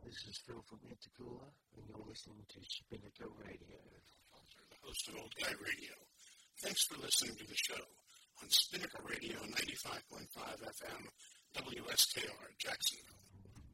This is Phil from Pensacola, and you're listening to Spinnaker Radio. The host of Old Guy Radio. Thanks for listening to the show on Spinnaker Radio 95.5 FM, WSKR, Jacksonville.